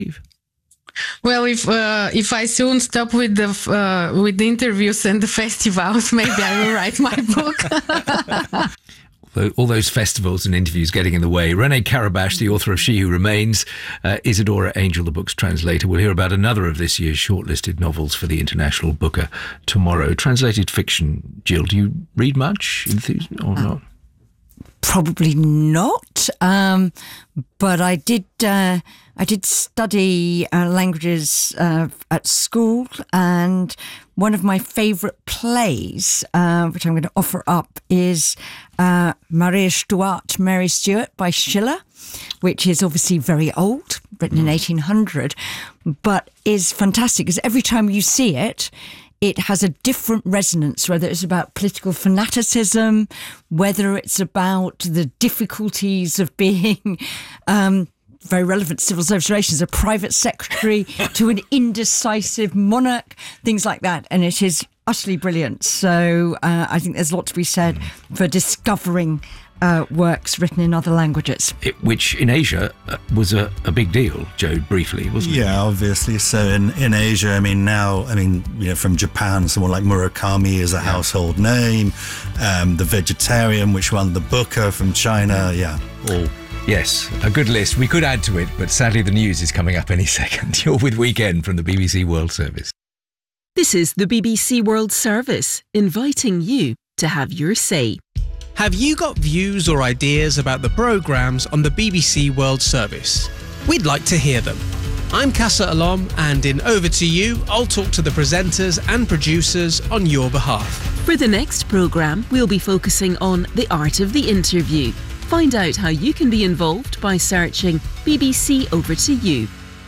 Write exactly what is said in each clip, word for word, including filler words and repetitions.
Well, if uh, if I soon stop with the uh, with the interviews and the festivals, maybe I will write my book. All those festivals and interviews getting in the way. Renee Karabash, the author of She Who Remains, uh, Isadora Angel, the book's translator. We'll hear about another of this year's shortlisted novels for the International Booker tomorrow. Translated fiction. Jill, do you read much enthusiasm or not? Um, probably not, um, but I did. Uh, I did study uh, languages uh, at school, and one of my favourite plays, uh, which I'm going to offer up, is uh, Maria Stuart, Mary Stuart by Schiller, which is obviously very old, written in eighteen hundred, but is fantastic because every time you see it, it has a different resonance, whether it's about political fanaticism, whether it's about the difficulties of being... Um, very relevant to civil service relations, a private secretary to an indecisive monarch, things like that. And it is utterly brilliant. So uh, I think there's a lot to be said for discovering uh, works written in other languages. It, which in Asia uh, was a, a big deal, Joe, briefly, wasn't it? Yeah, obviously. So in, in Asia, I mean, now, I mean, you know, from Japan, someone like Murakami is a yeah. household name. Um, the Vegetarian, which won the Booker from China, yeah, all... Yes, a good list. We could add to it, but sadly the news is coming up any second. You're with Weekend from the B B C World Service. This is the B B C World Service, inviting you to have your say. Have you got views or ideas about the programmes on the B B C World Service? We'd like to hear them. I'm Casa Alom, and in Over to You, I'll talk to the presenters and producers on your behalf. For the next programme, we'll be focusing on the art of the interview. Find out how you can be involved by searching B B C Over to You.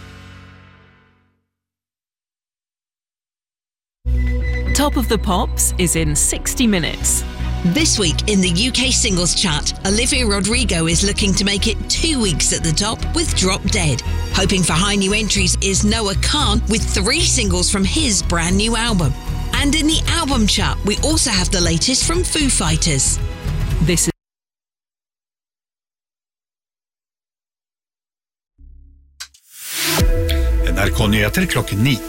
Top of the Pops is in sixty minutes. This week in the U K Singles Chart, Olivia Rodrigo is looking to make it two weeks at the top with Drop Dead. Hoping for high new entries is Noah Khan with three singles from his brand new album. And in the album chart, we also have the latest from Foo Fighters. This is N R K-nyheter klokken ni.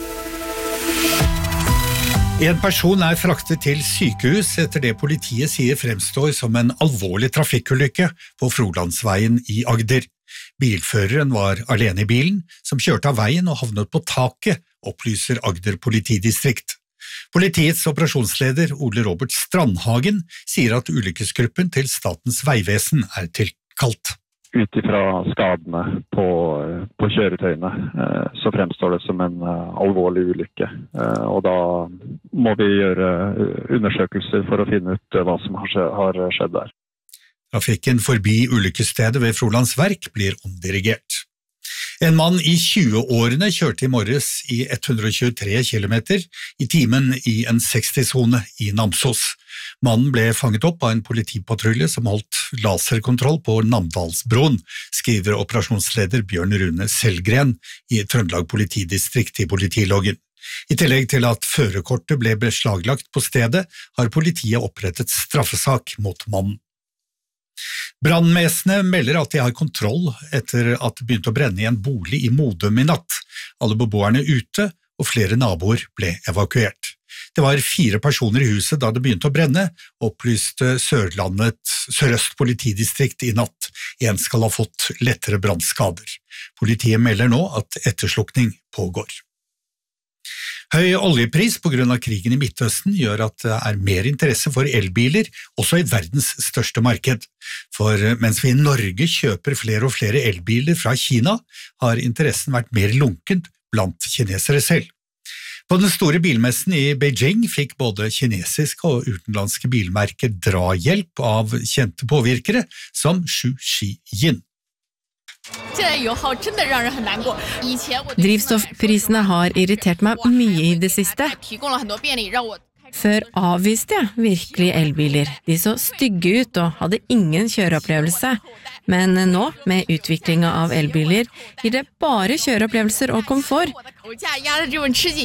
En person er fraktet til sykehus etter det politiet sier fremstår som en alvorlig trafikkulykke på Frolandsveien i Agder. Bilføreren var alene i bilen, som kjørte av veien og havnet på taket, opplyser Agder politidistrikt. Politiets operasjonsleder Ole Robert Strandhagen sier at ulykkesgruppen til Statens Vegvesen er tilkalt. Utifra skadene på, på kjøretøyene så fremstår det som en alvorlig ulykke. Og da må vi gjøre undersøkelser for å finne ut hva som har skjedd der. Trafikken forbi ulykkesstedet ved Frolands Verk blir omdirigert. En mann i tjue-årene kjørte i morges i hundre og tjuetre kilometer i timen i en seksti-sone i Namsos. Mannen ble fanget opp av en politipatrulje som holdt laserkontroll på Namdalsbroen, skriver operasjonsleder Bjørn Rune Selgren i Trøndelag politidistrikt i politiloggen. I tillegg til at førerkortet ble beslaglagt på stedet, har politiet opprettet straffesak mot mannen. Brannvesenet melder at de har kontroll etter at det begynte å brenne i en bolig i Modum i natt. Alle beboerne ute, og flere naboer ble evakuert. Det var fire personer i huset da det begynte å brenne, opplyste Sørlandet Sør-Øst politidistrikt i natt. En skal ha fått lettere brannskader. Politiet melder nå at etterslukning pågår. Høy oljepris på grunn av krigen i Midtøsten gjør at det er mer interesse for elbiler, også i verdens største marked. For mens vi i Norge kjøper flere og flere elbiler fra Kina, har interessen vært mer lunkent blant kinesere selv. På den store bilmessen i Beijing fikk både kinesiske og utenlandske bilmerker drahjelp av kjente påvirkere som Xu Xijin. Drivstoffprisene har irritert meg mye i det siste. Før avviste jeg virkelig elbiler. De så stygge ut og hadde ingen kjøreopplevelse. Men nå, med utviklingen av elbiler, gir det bare kjøreopplevelser og komfort.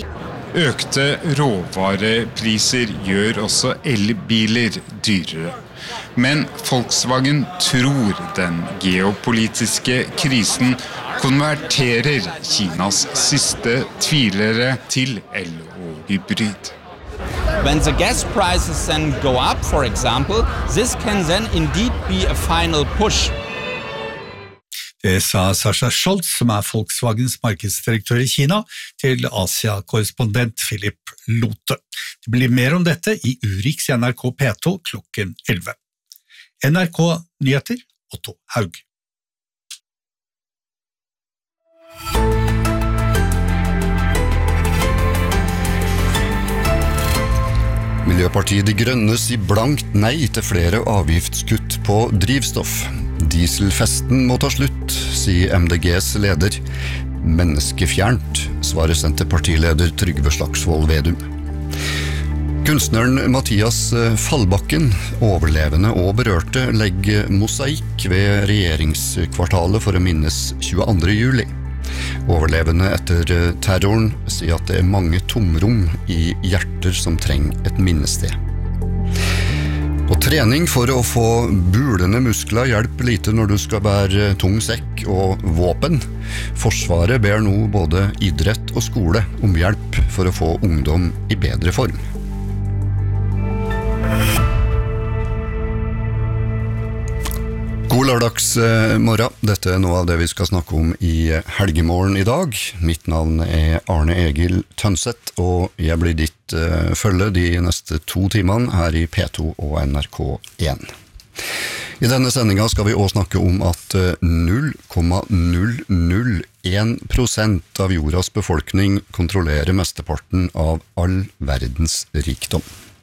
Økte råvarepriser gjør også elbiler dyrere. Men Volkswagen tror den geopolitiske krisen konverterer Kinas siste tvilere til el- og hybrid. When the gas prices then go up, for example, this can then indeed be a final push. Det sa Sascha Scholz, som er Volkswagens markedsdirektør i Kina, til Asia-korrespondent Philip Lote. Det blir mer om dette i Urix i N R K P to klokken elleve. N R K Nyheter, Otto Haug. Miljøpartiet De Grønne sier blankt nei til flere avgiftskutt på drivstoff. Dieselfesten må ta slutt, sier M D G's leder. Menneskefjernt, svarer Senterpartileder Trygve Slagsvold Vedum. Kunstneren Mathias Fallbakken, overlevende og berørte, legger mosaikk ved regjeringskvartalet for å minnes tjueandre juli. Overlevende etter terroren sier at det er mange tomrom i hjerter som trenger et minnested. Og trening for å få bulende muskler hjelper lite når du skal bære tung sekk og våpen. Forsvaret ber nå både idrett og skole om hjelp for å få ungdom i bedre form. God lørdagsmorgen. Dette er noe av det vi skal snakke om i helgemorgen i dag. Mitt navn er Arne Egil Tønseth, og jeg blir ditt uh, følge de neste to timene her i P to og N R K én. I denne sendingen skal vi også snakke om at null komma null null én prosent av jordas befolkning kontrollerer mesteparten av all verdens rikdom.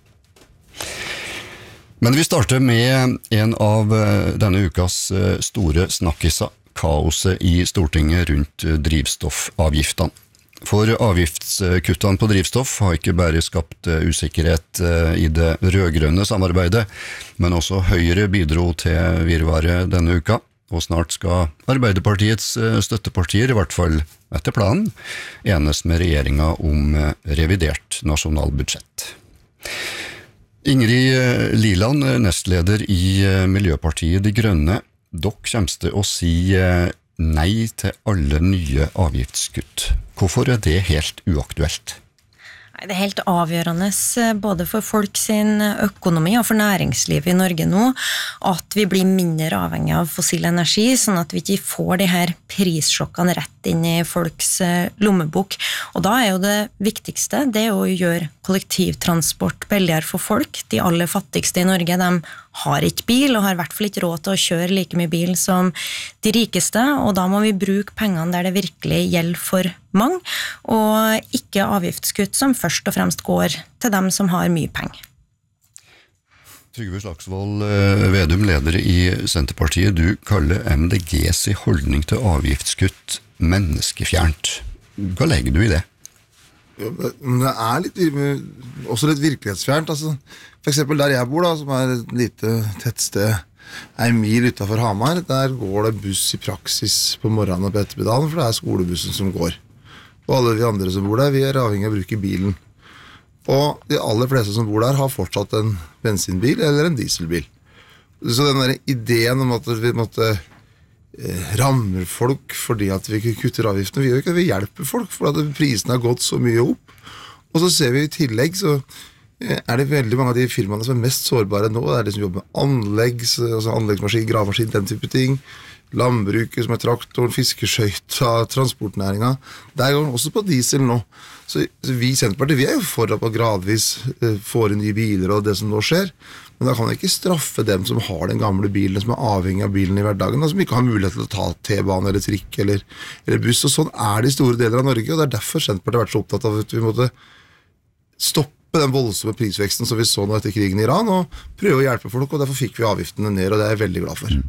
Men vi starter med en av denne ukas store snakkiser, kaoset i Stortinget rundt drivstoffavgiftene. For avgiftskuttene på drivstoff har ikke bare skapt usikkerhet i det rødgrønne samarbeidet, men også Høyre bidro til virvaret denne uka, og snart skal Arbeiderpartiets støttepartier, i hvert fall etter planen, enes med regjeringen om revidert nasjonalbudsjett. Ingrid Liland, nestleder i Miljøpartiet De Grønne. Dere kommer til å si nei til alle nye avgiftskutt. Hvorfor er det helt uaktuelt? Det er helt avgjørende både for folk sin økonomi og for næringslivet i Norge nå at vi blir mindre avhengig av fossil energi, sånn at vi ikke får de her prissjokkene rett inn i folks lommebok. Og da er jo det viktigste, det er å gjøre kollektivtransport billigere for folk. De aller fattigste i Norge, de har ikke bil og har i hvert fall ikke råd til å kjøre like mye bil som de rikeste, og da må vi bruke pengene der det virkelig gjelder for mange, og ikke avgiftskutt som først og fremst går til dem som har mye penger. Trygve Slagsvold Vedum, leder i Senterpartiet, du kaller M D G's holdning til avgiftskutt menneskefjernt. Hva legger du i det? Det er litt, også litt virkelighetsfjernt. Altså, for eksempel der jeg bor, da, som er et lite tettsted, en mil utenfor Hamar, der går det buss i praksis på morgenen og på ettermiddagen, for det er skolebussen som går. Og alle de andre som bor der, vi er avhengig av å bruke bilen. Og de aller fleste som bor der har fortsatt en bensinbil eller en dieselbil. Så den der ideen om at vi måtte rammer folk fordi at vi ikke kutter avgiftene, vi gjør ikke, vi hjelper folk for at prisene har gått så mye opp. Og så ser vi i tillegg, så er det veldig mange av de firmaene som er mest sårbare nå, det er de som jobber med anlegg, altså anleggsmaskin, gravemaskin, den type ting, landbruket som er traktoren, fiskeskøyta, transportnæringen, der går den også på diesel nå. Så, så vi i Senterpartiet, vi er jo for at man gradvis uh, får inn nye biler og det som nå skjer, men da kan man ikke straffe dem som har den gamle bilen, som er avhengig av bilen i hverdagen, da, som ikke har mulighet til å ta T-bane eller trikk eller, eller buss, og sånn er det i store deler av Norge, og det er derfor Senterpartiet har vært så opptatt av at vi måtte stoppe den voldsomme prisveksten som vi så nå etter krigen i Iran, og prøve å hjelpe folk, og derfor fikk vi avgiftene ned, og det er jeg veldig glad for.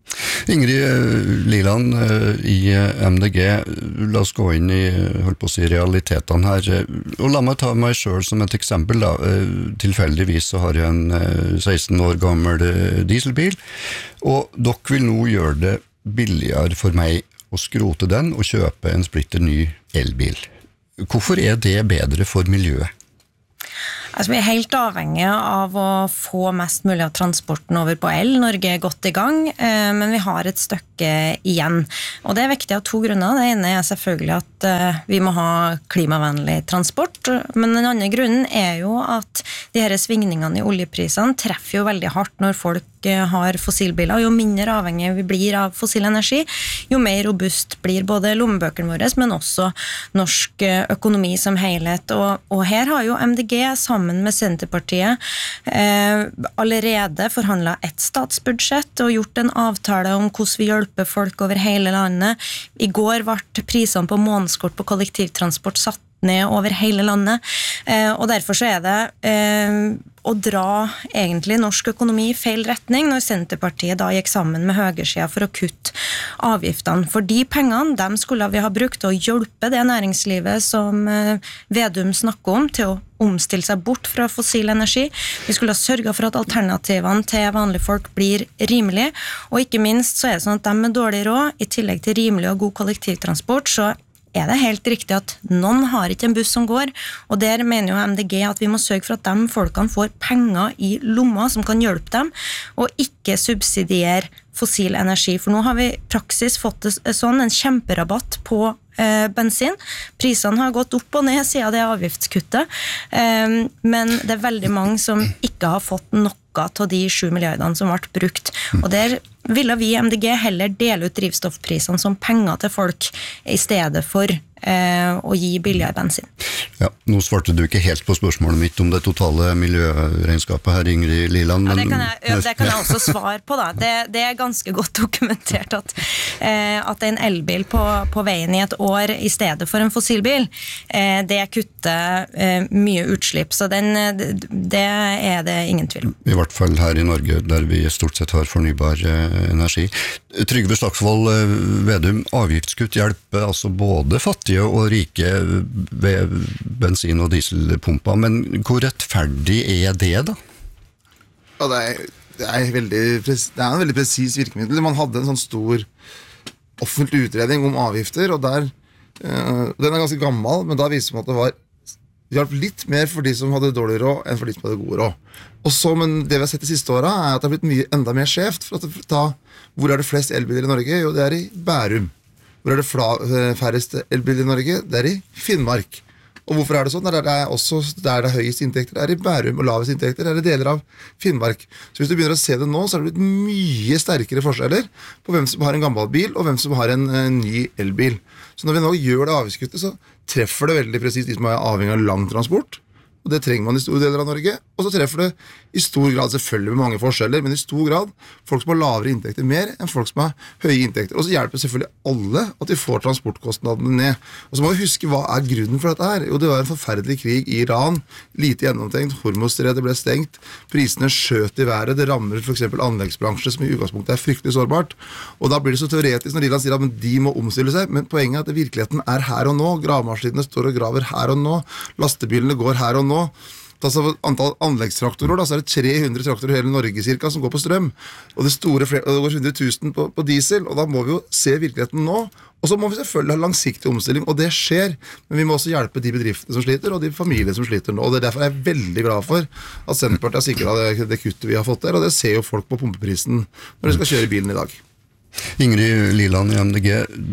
Ingrid Liland i M D G, la oss gå inn i, holdt på å si, realitetene her, og la meg ta meg selv som et eksempel da. Tilfeldigvis så har jeg en seksten år gammel dieselbil, og dere vil nå gjøre det billigere for meg å skrote den og kjøpe en splitter ny elbil. Hvorfor er det bedre for miljøet? Altså, vi er helt avhengige av å få mest mulig av transporten over på el. Norge er godt i gang, men vi har et stykke igjen. Og det er viktig av to grunner. Det ene er selvfølgelig at vi må ha klimavennlig transport, men den andre grunnen er jo at de her svingningene i oljeprisene treffer jo veldig hardt når folk har fossilbiler. Jo mindre avhengig vi blir av fossil energi, jo mer robust blir både lommebøkene våre, men også norsk økonomi som helhet. Og, og her har jo M D G sammen med Senterpartiet eh, allerede forhandlet et statsbudsjett og gjort en avtale om hvordan vi hjelper folk over hele landet. I går ble prisene på månedskort på kollektivtransport satt ned over hele landet, eh, og derfor så er det eh, å dra egentlig norsk økonomi i feil retning når Senterpartiet da gikk sammen med høyresiden for å kutte avgiftene. For de pengene, dem skulle vi ha brukt å hjelpe det næringslivet som eh, Vedum snakker om til å omstille seg bort fra fossil energi. Vi skulle ha sørget for at alternativene til vanlige folk blir rimelige, og ikke minst så er det sånn at de med dårlig råd, i tillegg til rimelig og god kollektivtransport, så er det helt riktig at noen har ikke en buss som går, og der mener jo M D G at vi må sørge for at de folkene får penger i lomma som kan hjelpe dem, og ikke subsidiere fossil energi, for nå har vi i praksis fått sånn en kjemperabatt på eh, bensin. Prisene har gått opp og ned siden det avgiftskuttet, eh, men det er veldig mange som ikke har fått noe av de sju milliardene som ble brukt, og der ville vi i M D G heller dele ut drivstoffprisene som penger til folk i stedet for eh, å gi billigere bensin. Ja, nå svarte du ikke helt på spørsmålet mitt om det totale miljøregnskapet her, Ingrid Liland. Men... Ja, det, kan jeg, det kan jeg også svare på da. Det, det er ganske godt dokumentert at, eh, at en elbil på, på veien i et år i stedet for en fossilbil, eh, det kutter eh, mye utslipp, så den, det er det ingen tvil om. I hvert fall her i Norge, der vi stort sett har fornybar eh, energi. Trygve Slagsvold Vedum, avgiftskutt hjelper altså både fattige og rike ved bensin- og dieselpumper, men hvor rettferdig er det da? Ja, det er, det er, veldig, det er en veldig presis virkemiddel. Man hadde en sånn stor offentlig utredning om avgifter, og der, øh, den er ganske gammel, men da viser man at det var det hjalp litt mer for de som hadde dårlig råd enn for de som hadde god råd. Og så, men det vi har sett de siste årene er at det har blitt mye, enda mer skjevt. For at det, ta, hvor er det flest elbiler i Norge? Jo, det er i Bærum. Hvor er det fla, færrest elbiler i Norge? Det er i Finnmark. Og hvorfor er det sånn? Der det er også der det er høyest inntekter er i Bærum, og lavest inntekter er i deler av Finnmark. Så hvis du begynner å se det nå, så har det blitt mye sterkere forskjeller på hvem som har en gammel bil, og hvem som har en, en ny elbil. Så når vi nå gjør det avgiftskuttet, så treffer det veldig presist de som er avhengig av lang transport, og det trenger man i store deler av Norge, og så treffer det i stor grad, selvfølgelig med mange forskjeller, men i stor grad folk som har lavere inntekter mer enn folk som har høye inntekter. Og så hjelper selvfølgelig alle at de får transportkostnadene ned. Og så må vi huske, hva er grunnen for dette her? Jo, det var en forferdelig krig i Iran, lite gjennomtenkt, Hormuzstredet ble stengt, prisene skjøt i været, det rammer for eksempel anleggsbransje som i utgangspunktet er fryktelig sårbart, og da blir det så teoretisk når Liland sier at de må omstille seg, men poenget er at virkeligheten er her og nå, gravemaskinene står og graver her og nå, lastebilene går her og nå. Altså, antall anleggstraktorer, da, så er det tre hundre traktorer i hele Norge cirka, som går på strøm, og det store flere, og det går hundre tusen på, på diesel, og da må vi jo se virkeligheten nå, og så må vi selvfølgelig ha langsiktig omstilling, og det skjer, men vi må også hjelpe de bedriftene som sliter, og de familiene som sliter nå, og det er derfor jeg er veldig glad for at Senterpartiet har sikret det, det kuttet vi har fått der, og det ser jo folk på pumpeprisen når de skal kjøre bilen i dag. Ingrid Liland i M D G,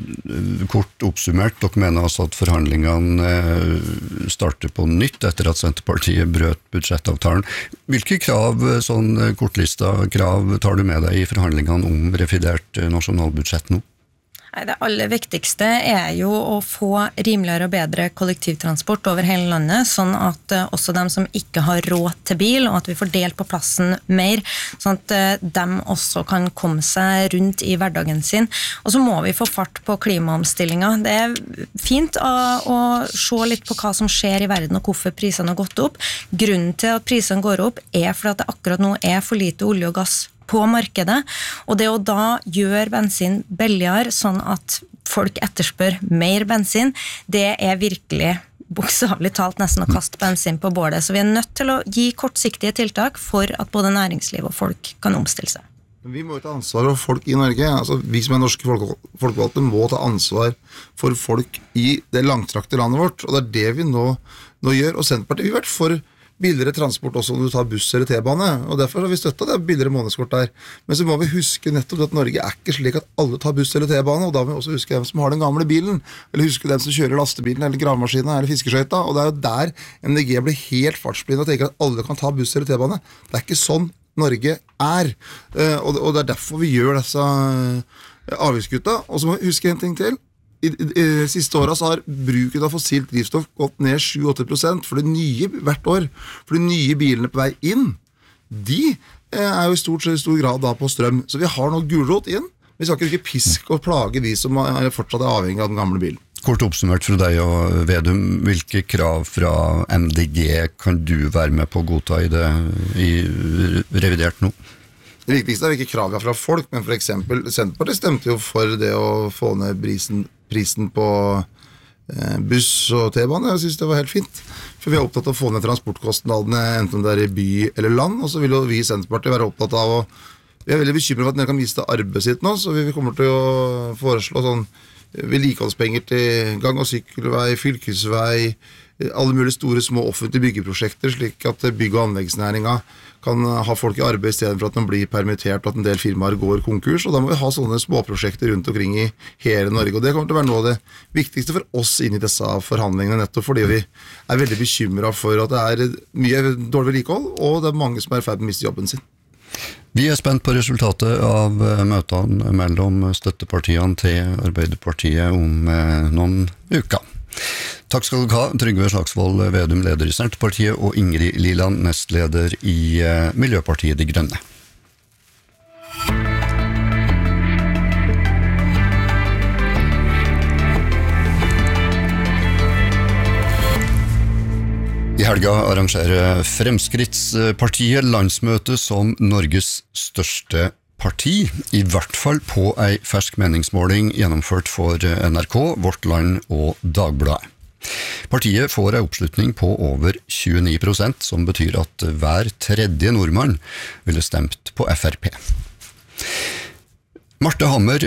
kort oppsummert, dere mener altså at forhandlingene starter på nytt etter at Senterpartiet brøt budsjettavtalen. Hvilke krav, sånn kortlista krav, tar du med deg i forhandlingene om revidert nasjonalbudsjett nå? Det aller viktigste er jo å få rimeligere og bedre kollektivtransport over hele landet, sånn at også de som ikke har råd til bil, og at vi får delt på plassen mer, sånn at de også kan komme seg rundt i hverdagen sin. Og så må vi få fart på klimaomstillingen. Det er fint å, å se litt på hva som skjer i verden, og hvorfor prisene har gått opp. Grunnen til at prisene går opp er for at det akkurat nå er for lite olje og gass på markedet, og det å da gjøre bensin billigere, sånn at folk etterspør mer bensin, det er virkelig bokstavelig talt nesten å kaste bensin på bålet. Så vi er nødt til å gi kortsiktige tiltak for at både næringsliv og folk kan omstille seg. Vi må ta ansvar for folk i Norge. Altså, vi som er norske folkevalgte må ta ansvar for folk i det langtrakte landet vårt, og det er det vi nå, nå gjør. Og Senterpartiet, vi har vært for billigere transport også når du tar buss eller T-bane, og derfor har vi støttet det billigere månedskort der. Men så må vi huske nettopp at Norge er ikke slik at alle tar buss eller T-bane, og da må vi også huske dem som har den gamle bilen, eller huske dem som kjører lastebilen, eller gravemaskinen, eller fiskeskøyta, og det er jo der M D G blir helt fartsblind og tenker at alle kan ta buss eller T-bane. Det er ikke sånn Norge er, og det er derfor vi gjør disse avgiftskutta. Og så må vi huske en ting til. I, i, i siste året så har bruken av fossilt drivstoff gått ned sju til åtte prosent for det nye hvert år. For de nye bilene på vei inn, de er jo i stort, stor grad da på strøm. Så vi har noe gulrot inn. Vi skal ikke piske og plage de som er fortsatt er avhengig av den gamle bilen. Kort oppsummert fra deg og Vedum, hvilke krav fra M D G kan du være med på å godta i det i revidert nå? Det viktigste er ikke krav fra folk, men for eksempel Senterpartiet stemte jo for det å få ned prisen, prisen på eh, buss og T-bane. Jeg synes det var helt fint, for vi er opptatt av å få ned transportkostnadene enten det er i by eller land, og så vil jo vi i Senterpartiet være opptatt av å vi er veldig bekymret for at dere kan miste arbeidet sitt nå, så vi kommer til å foreslå sånn vedlikeholdspenger til gang- og sykkelvei, fylkesvei, alle mulige store små offentlige byggeprosjekter, slik at bygg- og anleggsnæringen kan ha folk i arbeid i stedet for at de blir permittert og at en del firmaer går konkurs, og da må vi ha sånne småprosjekter rundt omkring i hele Norge, og det kommer til å være noe av det viktigste for oss inn i disse forhandlingene, nettopp fordi vi er veldig bekymret for at det er mye dårlig vedlikehold, og det er mange som er i ferd med å miste jobben sin. Vi er spent på resultatet av møtene mellom støttepartiene til Arbeiderpartiet om noen uker. Takk skal du ha, Trygve Slagsvold Vedum, leder i Senterpartiet, og Ingrid Liland, nestleder i Miljøpartiet De Grønne. I helga arrangerer Fremskrittspartiet landsmøte som Norges største parti, i hvert fall på ei fersk meningsmåling gjennomført for N R K, Vårt Land og Dagbladet. Partiet får ei oppslutning på over tjueni prosent, som betyr at hver tredje nordmann ville stemt på F R P. Marte Hammer,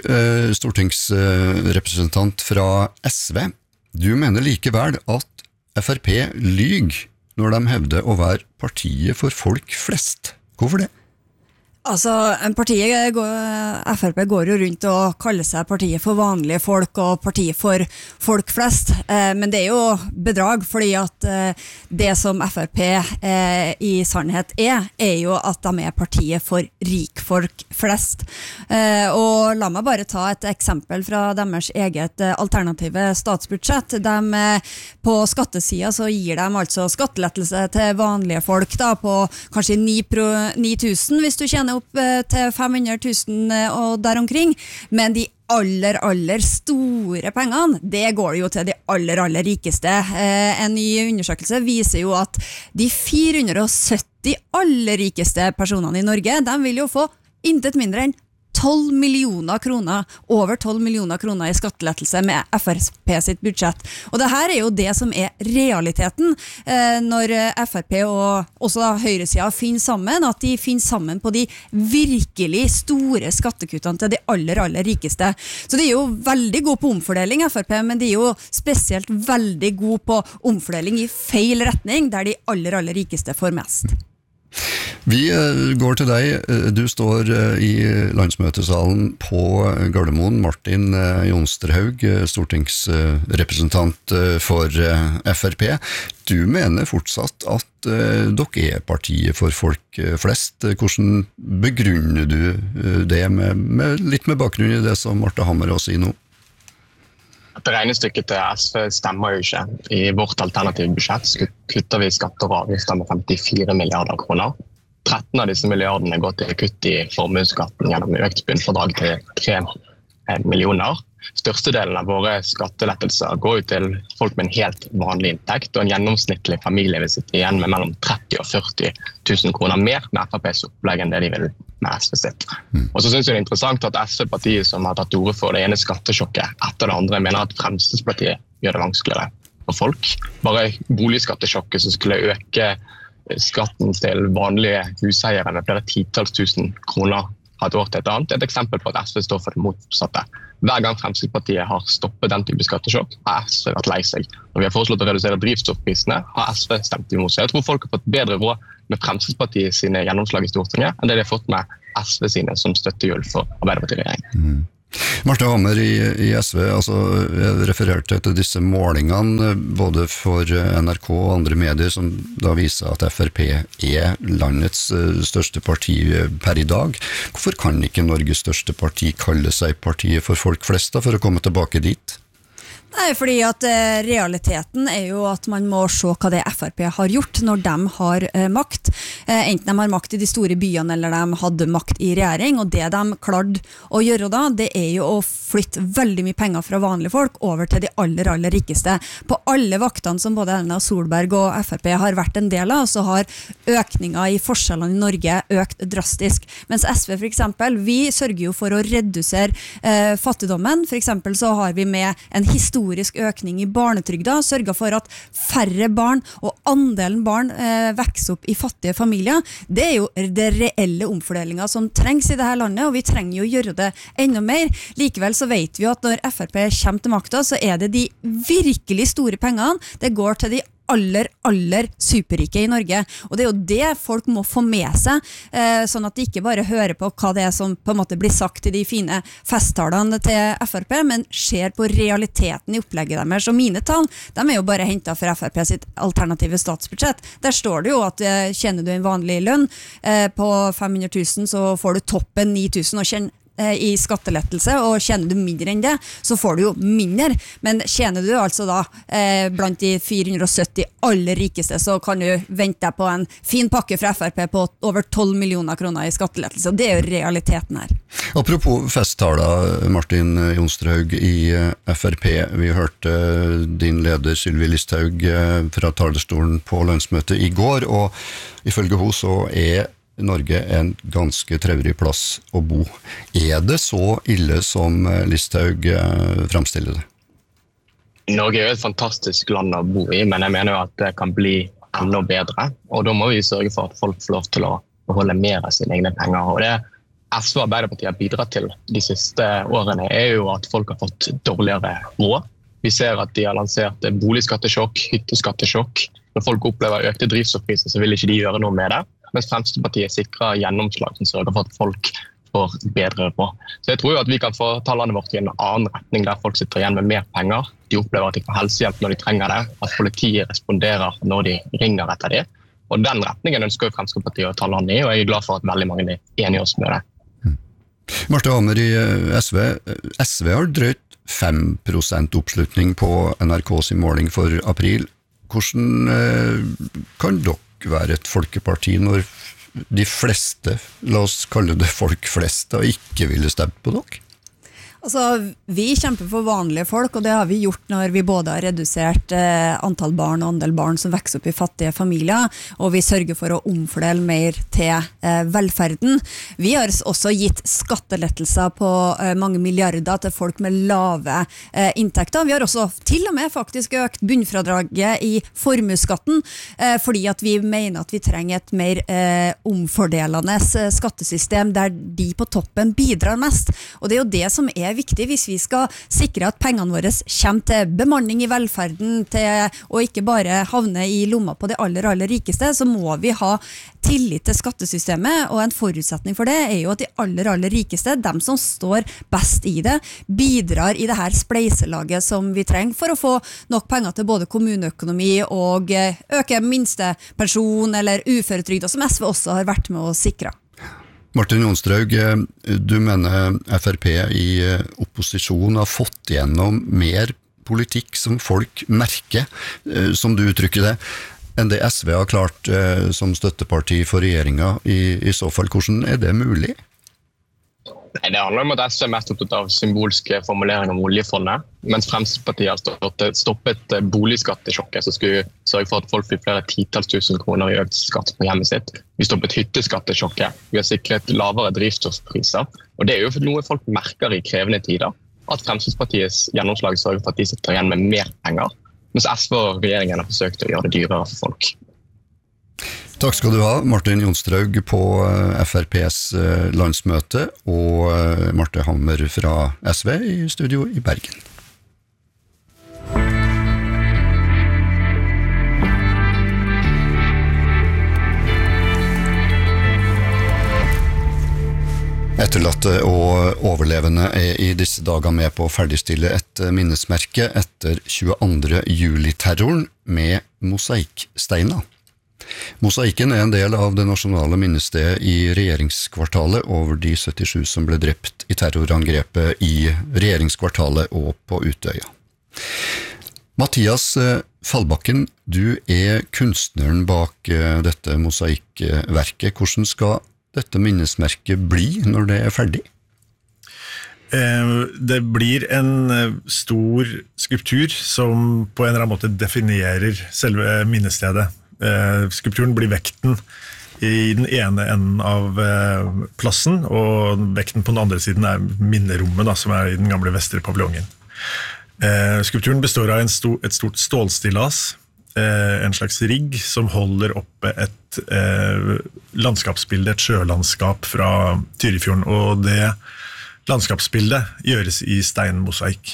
stortingsrepresentant fra S V, du mener likevel at F R P lyg når de hevder å være partiet for folk flest. Hvorfor det? Altså, partiet går, F R P går jo rundt og kaller seg partiet for vanlige folk og partiet for folk flest, eh, men det er jo bedrag, fordi at eh, det som F R P eh, i sannhet er, er jo at de er partiet for rikfolk flest. Eh, og la meg bare ta et eksempel fra deres eget eh, alternative statsbudsjett. De, eh, på skattesiden så gir de altså skattelettelse til vanlige folk da, på kanskje ni tusen hvis du tjener opp til fem hundre tusen og der omkring, men de aller, aller store pengene, det går jo til de aller, aller rikeste. Eh, en ny undersøkelse viser jo at de fire hundre sytti aller rikeste personene i Norge, de vil jo få intet mindre enn tolv millioner kroner, over tolv millioner kroner i skattelettelse med F R P sitt budsjett. Og det her er jo det som er realiteten eh, når F R P og også høyresiden finner sammen, at de finner sammen på de virkelig store skattekuttene til de aller, aller rikeste. Så det er jo veldig god på omfordeling, F R P, men de er jo spesielt veldig god på omfordeling i feil retning, der de aller, aller rikeste får mest. Vi går til deg. Du står i landsmøtesalen på Gardermoen. Martin Jonsterhaug, stortingsrepresentant for F R P. Du mener fortsatt at dere er partiet for folk flest. Hvordan begrunner du det med, med litt med bakgrunn i det som Marte Hammer også sier nå? Dette regnestykket til S V stemmer jo ikke. I vårt alternative budsjett kutter vi skatter og avgifter med femtifire milliarder kroner. tretten av disse milliardene går til kutt i formuesskatten gjennom økt bunnfradrag til tre millioner. Størstedelen av våre skattelettelser går jo til folk med en helt vanlig inntekt, og en gjennomsnittlig familie vil sitte igjen med mellom tretti og førti tusen kroner mer med F R P's opplegg enn det de vil med S V sitt. Mm. Og så synes jeg det er interessant at S V-partiet som har tatt ordet for det ene skattesjokket etter det andre, mener at Fremskrittspartiet gjør det vanskeligere for folk. Bare boligskattesjokket som skulle øke skatten til vanlige huseiere med flere titals tusen kroner fra et år til et annet. Et eksempel på at S V står for det motsatte. Hver gang Fremskrittspartiet har stoppet den type skattesjokk, har S V vært lei seg. Når vi har foreslått å redusere drivstoffprisene, har S V stemt imot. Så jeg tror folk har fått bedre råd med Fremskrittspartiet sine gjennomslag i Stortinget enn det de har fått med S V sine som støttehjul for Arbeiderparti-regjeringen. Mm. Marte Hammer i, i S V, altså, jeg refererte til disse målingene både for N R K og andre medier som da viser at F R P er landets største parti per i dag. Hvorfor kan ikke Norges største parti kalle seg partiet for folk flest da, for å komme tilbake dit? Nei, fordi at eh, realiteten er jo at man må se hva det F R P har gjort når de har eh, makt. Eh, enten de har makt i de store byene eller de hadde makt i regjering, og det de klarte å gjøre da, det er jo å flytte veldig mye penger fra vanlige folk over til de aller, aller rikeste. På alle vaktene som både Erna Solberg og F R P har vært en del av, så har økninger i forskjellene i Norge økt drastisk. Mens S V for eksempel, vi sørger jo for å redusere eh, fattigdommen. For eksempel så har vi med en historie historisk økning i barnetrygda, sørget for at færre barn og andelen barn eh, vokser opp i fattige familier. Det er jo det reelle omfordelingen som trengs i dette landet, og vi trenger jo å gjøre det enda mer. Likevel så vet vi jo at når F R P kommer til makta, så er det de virkelig store pengene. Det går til de aller, aller superrike i Norge. Og det er jo det folk må få med seg, eh, sånn at de ikke bare hører på hva det er som på en måte blir sagt i de fine festtalene til F R P, men ser på realiteten i opplegget deres. Så mine tall, de er jo bare hentet fra F R P sitt alternative statsbudsjett. Der står det jo at eh, tjener du en vanlig lønn eh, på fem hundre tusen, så får du toppen ni tusen, og kjenner i skattelettelse, og tjener du mindre enn det, så får du jo mindre. Men tjener du altså da eh, blant de fire hundre og sytti aller rikeste, så kan du vente deg på en fin pakke fra F R P på over tolv millioner kroner i skattelettelse, og det er jo realiteten her. Apropos festtaler, Martin Jonstraug i F R P, vi hørte din leder Sylvi Listhaug fra talerstolen på landsmøtet i går, og ifølge henne så er Norge en ganske trevrig plass å bo. Er det så ille som Listhaug fremstiller det? Norge er jo et fantastisk land å bo i, men jeg mener jo at det kan bli enda bedre. Og da må vi sørge for at folk får lov til å beholde mer av sine egne penger. Og det S V og Arbeiderpartiet har bidratt til de siste årene er jo at folk har fått dårligere råd. Vi ser at de har lansert boligskattesjokk, hytteskattesjokk. Når folk opplever økte drivstoffpriser, så vil ikke de gjøre noe med det. Mens Fremskrittspartiet sikrer gjennomslag som sørger for at folk får bedre råd. Så jeg tror jo at vi kan få tallene vårt i en annen retning, der folk sitter igjen med mer penger. De opplever at de får helsehjelp når de trenger det, at politiet responderer når de ringer etter det. Og den retningen ønsker jo Fremskrittspartiet å ta landet i, og jeg er glad for at veldig mange er enige oss med det. Marte Hammer i S V. S V har drøyt fem prosent oppslutning på N R K sin måling for april. Hvordan kan dere være et folkeparti når de fleste, la oss kalle det folk flest, og ikke ville stemt på dere? Altså, vi kjemper for vanlige folk, og det har vi gjort når vi både har redusert eh, antall barn og andel barn som vokser opp i fattige familier, og vi sørger for å omfordele mer til eh, velferden. Vi har også gitt skattelettelser på eh, mange milliarder til folk med lave eh, inntekter. Vi har også til og med faktisk økt bunnfradraget i formuesskatten, eh, fordi at vi mener at vi trenger et mer eh, omfordelende skattesystem der de på toppen bidrar mest. Og det er jo det som er viktig hvis vi skal sikre at pengene våre kommer til bemanning i velferden, til, og ikke bare havne i lomma på de aller, aller rikeste, så må vi ha tillit til skattesystemet, og en forutsetning for det er jo at de aller, aller rikeste, dem som står best i det, bidrar i det her spleiselaget som vi trenger for å få nok penger til både kommuneøkonomi og øke minstepensjon eller uføretrygd, som S V også har vært med å sikre. Martin Jonstraug, du mener F R P i opposisjon har fått gjennom mer politikk som folk merker, som du uttrykker det, enn det S V har klart som støtteparti for regjeringen. I, i så fall, hvordan er det mulig? Nei, det handler om at S V er mest opptatt av symbolske formuleringer om oljefondet, mens Fremskrittspartiet har stoppet boligskattesjokket som skulle sørge for at folk fikk flere titals tusen kroner i økt skatt på hjemmet sitt. Vi stoppet hytteskattesjokket, vi har sikret lavere drivstoffpriser, og det er jo noe folk merker i krevende tider, at Fremskrittspartiets gjennomslag sørger for at de sitter igjen med mer penger, mens S V og regjeringen har forsøkt å gjøre det dyrere for folk. Takk skal du ha, Martin Jonstraug på F R P's landsmøte, og Marte Hammer fra S V i studio i Bergen. Etterlatte og overlevende er i disse dager med på å ferdigstille et minnesmerke etter tjueandre juli-terroren med mosaikksteiner. Mosaikken er en del av det nasjonale minnestedet i regjeringskvartalet over de syttisju som ble drept i terrorangrepet i regjeringskvartalet og på Utøya. Mathias Fallbakken, du er kunstneren bak dette mosaikkverket. Hvordan skal dette minnesmerket bli når det er ferdig? Det blir en stor skulptur som på en eller annen måte definerer selve minnestedet. Skulpturen blir vekten i den ene enden av plassen, og vekten på den andre siden er minnerommet, da, som er i den gamle vestre paviljongen. Skulpturen består av en sto, et stort stålstillas, en slags rigg som holder oppe et eh, landskapsbilde, et sjølandskap fra Tyrifjorden, og det landskapsbildet gjøres i steinmosaikk.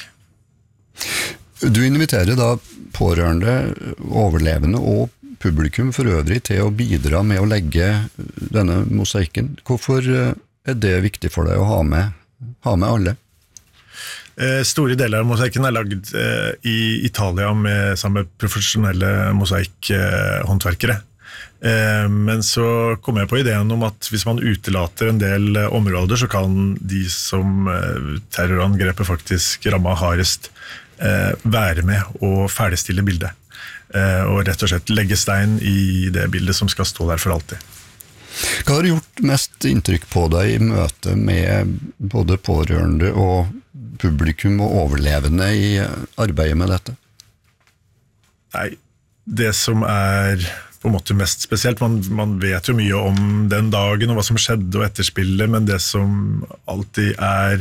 Du inviterer da pårørende, overlevende og publikum for øvrig til å bidra med å legge denne mosaikken. Hvorfor er det viktig for deg å ha med, ha med alle? Store deler av mosaikken er laget i Italia med samme profesjonelle mosaikhåndverkere. Men så kom jeg på ideen om at hvis man utelater en del områder, så kan de som terrorangrepet faktisk rammet hardest være med og ferdigstille bildet. Og rett og slett legge stein i det bildet som skal stå der for alltid. Hva har gjort mest inntrykk på deg i møte med både pårørende og publikum og overlevende i arbeidet med dette? Nei, det som er på en måte mest spesielt, man, man vet jo mye om den dagen og hva som skjedde og etterspillet, men det som alltid er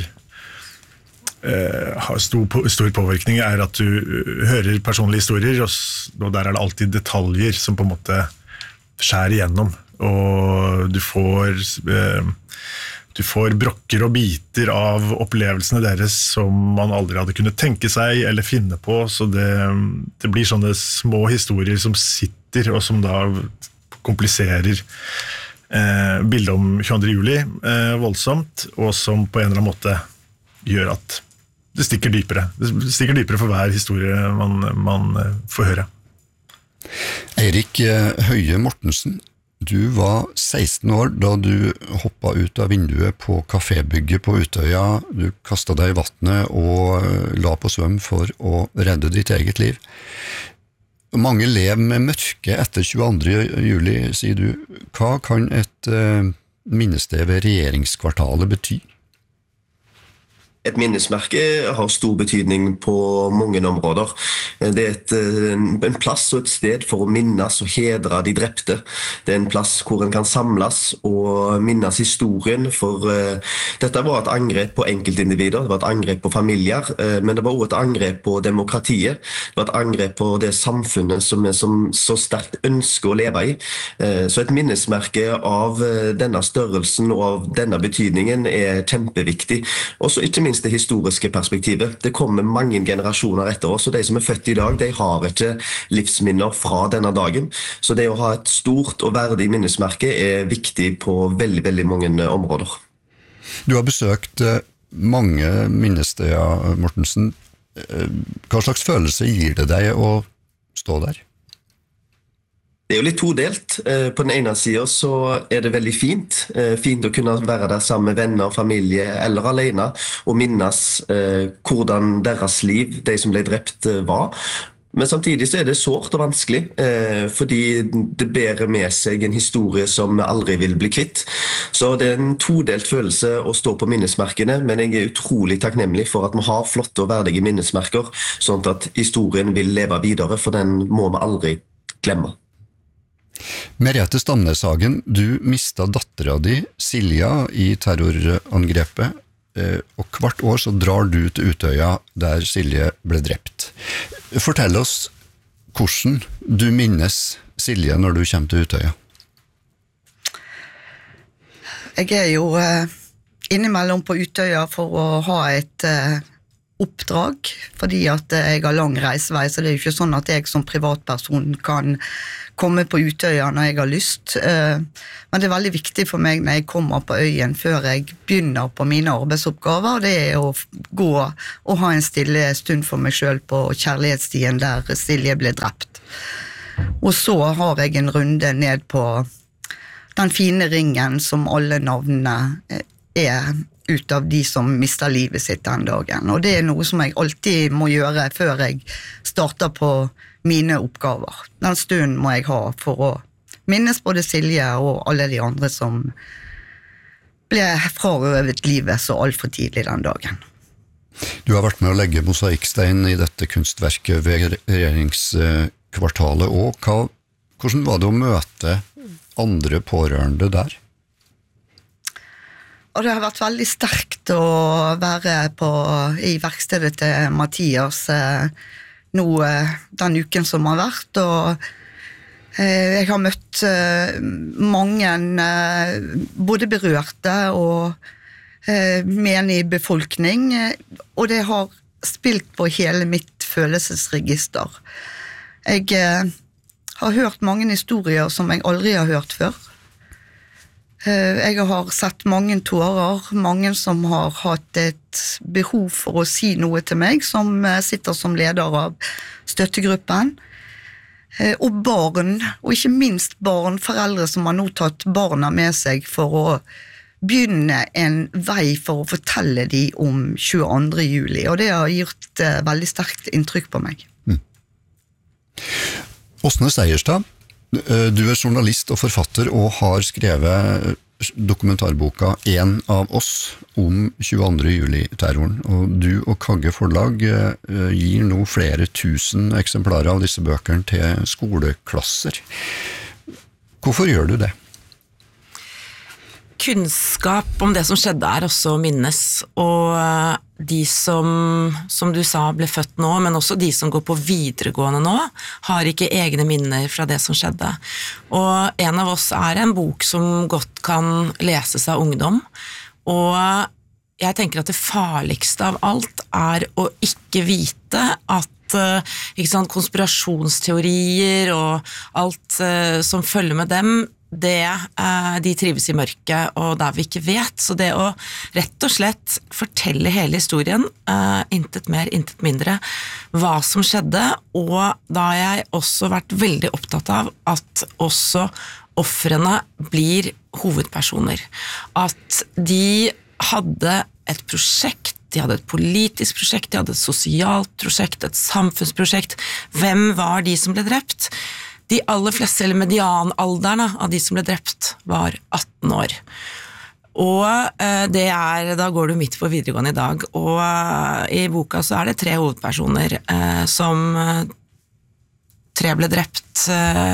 eh, har stor, stor påvirkning er at du hører personlige historier, og, og der er det alltid detaljer som på en måte skjærer igjennom, og du får eh, du får brokker og biter av opplevelsene deres som man aldri hadde kunnet tenke seg eller finne på, så det, det blir sånne små historier som sitter og som da kompliserer eh, bildet om tjueandre juli eh, voldsomt, og som på en eller annen måte gjør at det stikker dypere. Det stikker dypere for hver historie man, man får høre. Eirik Høie Mortensen, du var seksten år da du hoppet ut av vinduet på kafébygget på Utøya. Du kastet deg i vattnet og la på svøm for å redde ditt eget liv. Mange lever med mørke etter tjueandre juli, sier du. Hva kan et uh, minnested ved regjeringskvartalet bety? Et minnesmerke har stor betydning på mange områder. Det er et, en plass og et sted for å minnes og hedre de drepte. Det er en plass hvor en kan samles og minnes historien, for uh, dette var et angrep på enkeltindivider, det var et angrep på familier, uh, men det var også et angrep på demokratiet. Det var et angrep på det samfunnet som vi som så sterkt ønsker å leve i. Uh, så et minnesmerke av uh, denne størrelsen og av denne betydningen er kjempeviktig. Også ikke minst det historiske perspektivet. Det kommer mange generasjoner etter oss, og de som er født i dag, de har ikke livsminner fra denne dagen. Så det å ha et stort og verdig minnesmerke er viktig på veldig, veldig mange områder. Du har besøkt mange minnesteder, Mortensen. Hva slags følelse gir det deg å stå der? Det er jo litt todelt. På den ene siden så er det veldig fint. Fint å kunne være der sammen med venner, familie eller alene, og minnes hvordan deres liv, de som ble drept, var. Men samtidig så er det sårt og vanskelig, fordi det bærer med seg en historie som aldri vil bli kvitt. Så det er en todelt følelse å stå på minnesmerkene, men jeg er utrolig takknemlig for at vi har flotte og verdige minnesmerker, sånn at historien vil leve videre, for den må vi aldri glemme. Merete Stamneshagen, du mistet dattera di, Silja, i terrorangrepet, og hvert år så drar du til Utøya der Silje ble drept. Fortell oss hvordan du minnes Silje når du kommer til Utøya. Jeg er jo eh, innimellom på Utøya for å ha et eh, oppdrag, fordi at jeg har lang reisevei, så det er jo ikke sånn at jeg som privatperson kan komme på Utøya når jeg har lyst. Eh, men det er veldig viktig for meg når jeg kommer på øyen før jeg begynner på mine arbeidsoppgaver, det er å gå og ha en stille stund for meg selv på kjærlighetsstien der Silje ble drept. Og så har jeg en runde ned på den fine ringen som alle navnene er ut av de som mister livet sitt den dagen. Og det er noe som jeg alltid må gjøre før jeg starter på mine oppgaver. Den stunden må jeg ha for å minnes både Silje og alle de andre som ble frarøvet livet så alt for tidlig den dagen. Du har vært med å legge mosaikkstein i dette kunstverket ved regjeringskvartalet, og hva, hvordan var det å møte andre pårørende der? Og det har vært veldig sterkt å være på, i verkstedet til Mathias eh, nå eh, den uken som har vært, og eh, jeg har møtt eh, mange eh, både berørte og eh, menig befolkning, eh, og det har spilt på hele mitt følelsesregister. Jeg eh, har hørt mange historier som jeg aldri har hørt før. Jeg har sett mange tårer, mange som har hatt et behov for å si noe til meg, som sitter som leder av støttegruppen. Og barn, og ikke minst barn, foreldre som har nå tatt barna med seg for å begynne en vei for å fortelle dem om tjueandre juli, og det har gjort veldig sterkt inntrykk på meg. Mm. Åsne Seierstad, du er journalist og forfatter og har skrevet dokumentarboka «En av oss» om tjueandre juli-terroren. Og du og Kagge Forlag gir nå flere tusen eksemplarer av disse bøkene til skoleklasser. Hvorfor gjør du det? Kunnskap om det som skjedde er også minnes, og de som, som du sa, ble født nå, men også de som går på videregående nå, har ikke egne minner fra det som skjedde. Og En av oss er en bok som godt kan leses av ungdom, og jeg tenker at det farligste av alt er å ikke vite at ikke sant, konspirasjonsteorier og alt som følger med dem, det, de trives i mørket, og der vi ikke vet. Så det å rett og slett fortelle hele historien, intet mer, intet mindre, hva som skjedde, og da har jeg også vært veldig opptatt av at også ofrene blir hovedpersoner. At de hadde et prosjekt, de hadde et politisk prosjekt, de hadde et sosialt prosjekt, et samfunnsprosjekt. Hvem var de som ble drept? De aller fleste, eller medianalderne av de som ble drept, var atten år. Og det er, da går du midt på videregående i dag, og i boka så er det tre hovedpersoner som tre ble drept,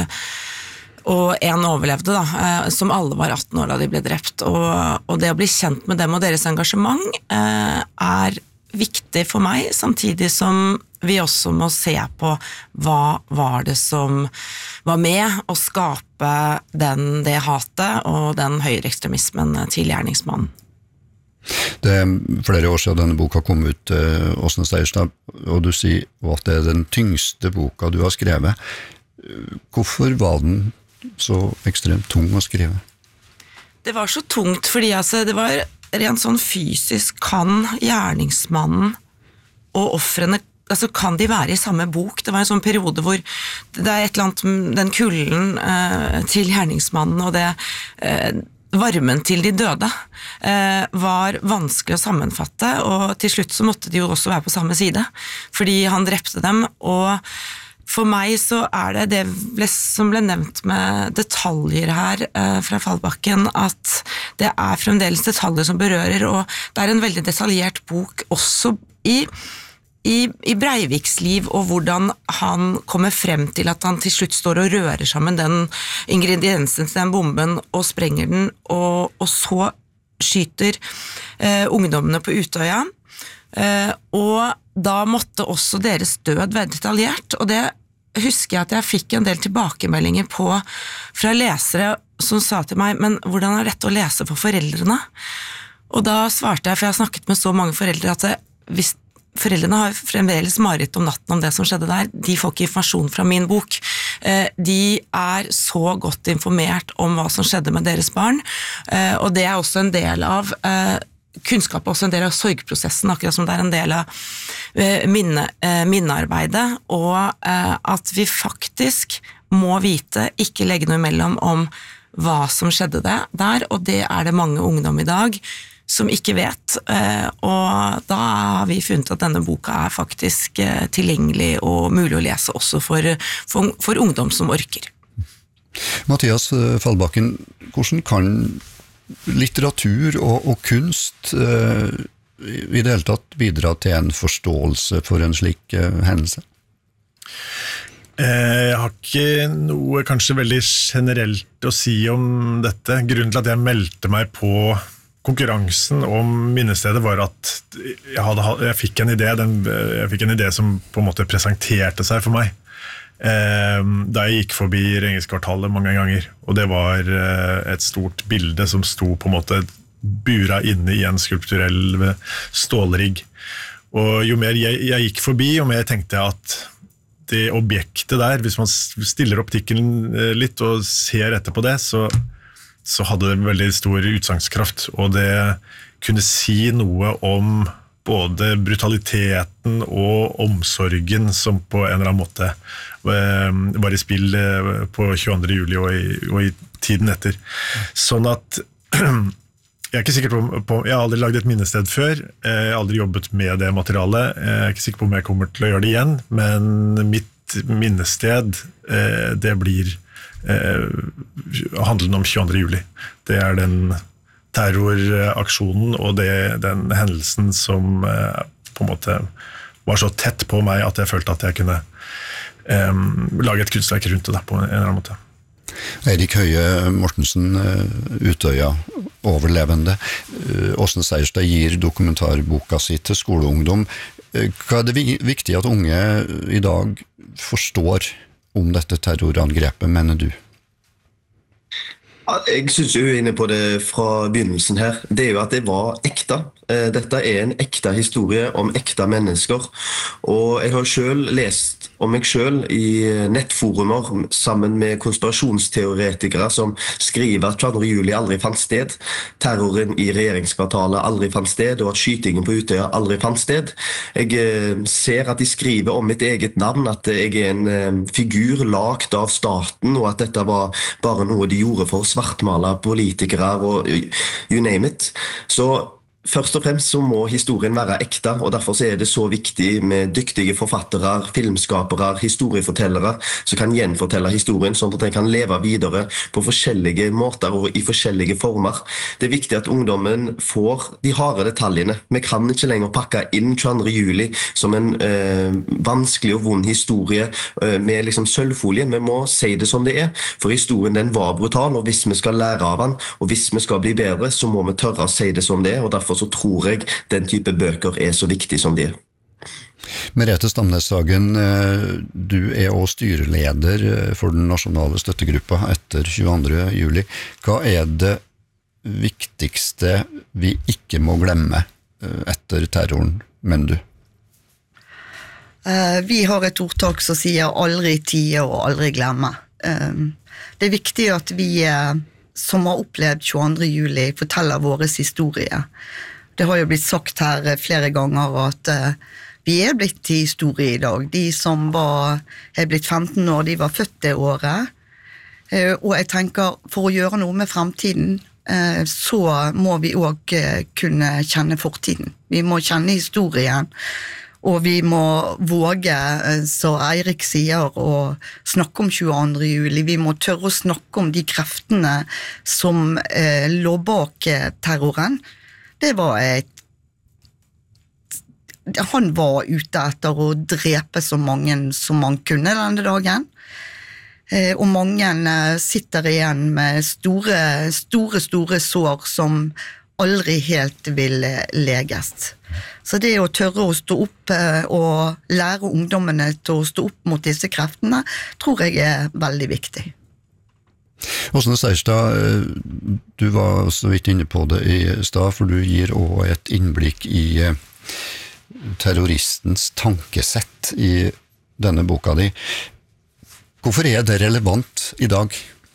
og en overlevde da, som alle var atten år da de ble drept. Og, og det å bli kjent med dem og deres engasjement er viktig for meg, samtidig som vi også må se på hva var det som var med å skape den, det hatet og den høyreekstremismen til gjerningsmannen. Det er flere år siden denne boka kom ut, Åsne Seierstad, og du sier at det er den tyngste boka du har skrevet. Hvorfor var den så ekstremt tung å skrive? Det var så tungt fordi altså, det var rent sånn fysisk, kan gjerningsmannen og offrene, altså kan de være i samme bok? Det var en sånn periode hvor det er et eller annet, den kulden eh, til gjerningsmannen og det eh, varmen til de døde eh, var vanskelig å sammenfatte, og til slutt så måtte de jo også være på samme side, fordi han drepte dem, og for meg så er det det ble, som ble nevnt med detaljer her eh, fra Fallbakken, at det er fremdeles detaljer som berører, og det er en veldig detaljert bok også i I, i Breiviks liv, og hvordan han kommer frem til at han til slutt står og rører sammen den ingrediensen til den bomben og sprenger den, og, og så skyter eh, ungdommene på Utøya. Eh, og da måtte også deres død være detaljert, og det husker jeg at jeg fikk en del tilbakemeldinger på fra lesere som sa til meg, men hvordan er dette å lese for foreldrene? Og da svarte jeg, for jeg har snakket med så mange foreldre, at det, hvis foreldrene har fremdeles mareritt om natten om det som skjedde der, de får ikke informasjon fra min bok. De er så godt informert om hva som skjedde med deres barn, og det er også en del av kunnskap, også en del av sorgprosessen, akkurat som det er en del av minne, minnearbeidet, og at vi faktisk må vite, ikke legge noe imellom om hva som skjedde der, og det er det mange ungdom i dag som ikke vet, og da har vi funnet at denne boka er faktisk tilgjengelig og mulig å lese også for, for, for ungdom som orker. Mathias Fallbakken, hvordan kan litteratur og, og kunst uh, i det hele tatt bidra til en forståelse for en slik uh, hendelse? Jeg har ikke noe kanskje veldig generelt å si om dette. Grunnen til at jeg meldte meg på konkurransen om minnestedet var at jeg, hadde, jeg fikk en idé, den, jeg fikk en idé som på en måte presenterte seg for meg. Eh, da jeg gikk forbi Regjeringskvartalet mange ganger, og det var eh, et stort bilde som sto på en måte bura inne i en skulpturell stålrigg. Og jo mer jeg, jeg gikk forbi, jo mer tenkte jeg at det objektet der, hvis man stiller optikken litt og ser etter på det, så så hadde det veldig stor utsagnskraft, og det kunne si noe om både brutaliteten og omsorgen som på en eller annen måte var i spill på tjueandre juli og i, og i tiden etter. Sånn at jeg er ikke sikker på, på, jeg har aldri laget et minnested før, jeg har aldri jobbet med det materialet, jeg er ikke sikker på om jeg kommer til å gjøre det igjen, men mitt minnested, det blir Eh, handelen om tjueandre juli. Det er den terroraksjonen og det, den hendelsen som eh, på en måte var så tett på meg at jeg følte at jeg kunne eh, lage et kunstverk rundt det da, på en eller annen måte. Eirik Høie Mortensen, Utøya, overlevende. Åsne Seierstad gir dokumentarboka si til skoleungdom. Hva er det viktig at unge i dag forstår om dette terrorangrepet, mener du? Jeg synes jo inne på det fra begynnelsen her. Det er jo at det var ekte. Dette er en ekte historie om ekte mennesker. Og jeg har selv lest om meg selv i nettforumer sammen med konspirasjonsteoretikere som skriver at tjueandre juli aldri fant sted, terroren i regjeringskvartalet aldri fant sted, og at skytingen på Utøya aldri fant sted. Jeg ser at de skriver om mitt eget navn, at jeg er en figur lagt av staten, og at dette var bare noe de gjorde for å svartmale politikere og you name it. Så først og fremst så må historien være ekte, og derfor er det så viktig med dyktige forfattere, filmskapere, historiefortellere som kan gjenfortelle historien, sånn at den kan leve videre på forskjellige måter og i forskjellige former. Det er viktig at ungdommen får de harde detaljene. Vi kan ikke lenger pakke inn tjueandre juli som en eh, vanskelig og vond historie eh, med liksom sølvfolie. Vi må si det som det er, for historien den var brutal, og hvis vi skal lære av den, og hvis vi skal bli bedre, så må vi tørre å si det som det er, og derfor så tror jeg den type bøker er så viktig som det er. Merete Stamnes-Sagen, du er også styreleder for den nasjonale støttegruppa etter tjueandre juli. Hva er det viktigste vi ikke må glemme etter terroren, mener du? Vi har et ordtak som sier aldri tie og aldri glemme. Det er viktig at vi som har opplevd tjueandre juli forteller våres historie. Det har jo blitt sagt her flere ganger at uh, vi er blitt til historie i dag. De som var, er blitt femten år, de var født det året. Uh, og jeg tenker, for å gjøre noe med fremtiden, uh, så må vi også uh, kunne kjenne fortiden. Vi må kjenne historien, og vi må våge, så Eirik sier, å snakke om tjueandre juli. Vi må tørre å snakke om de kreftene som uh, lå bak terroren. Det var et han var ute etter å drepe så mange som man kunne denne dagen, og mange sitter igjen med store, store, store sår som aldri helt vil leges. Så det å tørre å stå opp og lære ungdommene til å stå opp mot disse kreftene, tror jeg er veldig viktig. Åsne Seierstad, du var så vidt inne på det i stad, for du gir også et innblikk i terroristens tankesett i denne boka di. Hvorfor er det relevant i dag?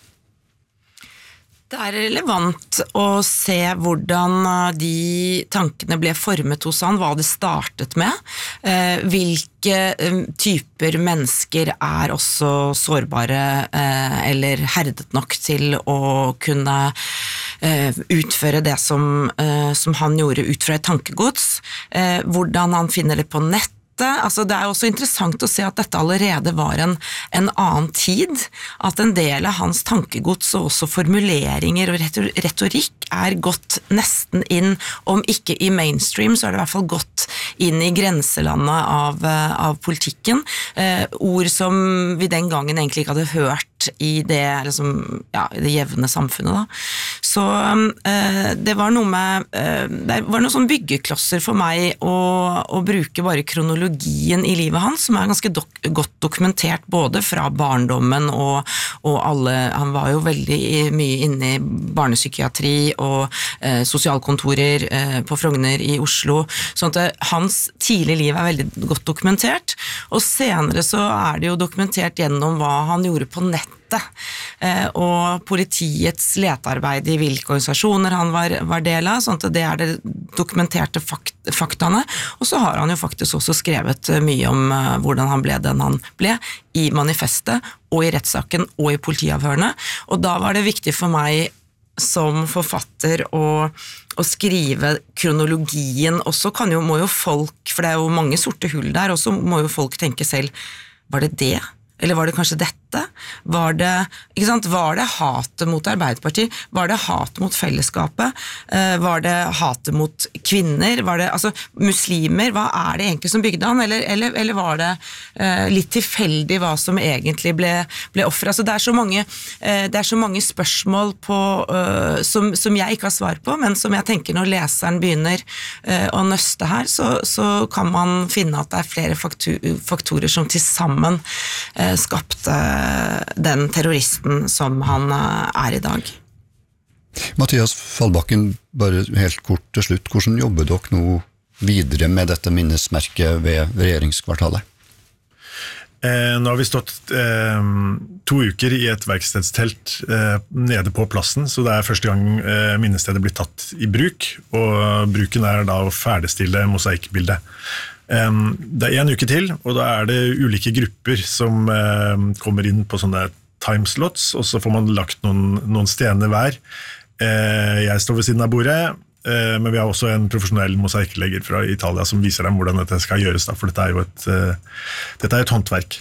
Det er relevant å se hvordan de tankene ble formet hos han, hva det startet med, hvilke typer mennesker er også sårbare eller herdet nok til å kunne utføre det som, som han gjorde ut fra et tankegods, hvordan han finner det på nett. Altså, det er også interessant å se at dette allerede var en, en annen tid, at en del av hans tankegods og også formuleringer og retorikk er gått nesten inn, om ikke i mainstream, så er det i hvert fall gått inn i grenselandet av, av politikken. Eh, ord som vi den gangen egentlig ikke hadde hørt i det, liksom, ja, i det jevne samfunnet. Da. Så eh, det var noe med, eh, det var noen sånn byggeklosser for meg å, å bruke bare kronologien i livet hans, som er ganske dok godt dokumentert både fra barndommen og, og alle, han var jo veldig mye inne i barnepsykiatri og eh, sosialkontorer eh, på Frogner i Oslo, sånn at hans tidlige liv er veldig godt dokumentert, og senere så er det jo dokumentert gjennom hva han gjorde på nett, og politiets letearbeid i hvilke organisasjoner han var, var del av, sånn at det er det dokumenterte fakt, faktaene, og så har han jo faktisk også skrevet mye om uh, hvordan han ble den han ble, i manifestet, og i rettssaken, og i politiavhørene, og da var det viktig for meg som forfatter å, å skrive kronologien, og så kan jo, må jo folk, for det er jo mange sorte hull der, og så må jo folk tenke selv, var det det? Eller var det kanskje dette? Var det, ikke sant? Var det hatet mot Arbeiderpartiet? Var det hat mot fellesskapet? Eh, var det hatet mot kvinner? Var det, altså, muslimer? Hva er det egentlig som bygde han? Eller, eller, eller var det eh, litt tilfeldig hva som egentlig ble, ble offeret? Altså, det er så mange, eh, det er så mange spørsmål på, eh, som, som jeg ikke har svar på, men som jeg tenker når leseren begynner eh, å nøste her, så, så kan man finne at det er flere faktu faktorer som til sammen eh, skapte den terroristen som han er i dag. Mathias Fallbakken, bare helt kort til slutt, hvordan jobber dere nå videre med dette minnesmerket ved regjeringskvartalet? Eh, nå har vi stått eh, to uker i et verkstedstelt eh, nede på plassen, så det er første gang eh, minnestedet blir tatt i bruk, og bruken er da å ferdigstille mosaikkbildet. Det er en uke til, og da er det ulike grupper som kommer inn på sånne timeslots, og så får man lagt noen, noen stener hver. Jeg står ved siden av bordet, men vi har også en profesjonell mosaikklegger fra Italia som viser dem hvordan dette skal gjøres, for dette er jo et, dette er et håndverk.